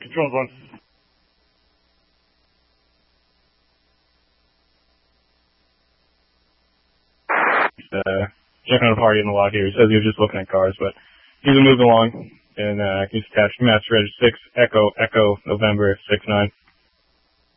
Controls 1. Checking on a party in the log here. He says he was just looking at cars, but he's moving along, and he's attached Master Reg 6 Echo November 69.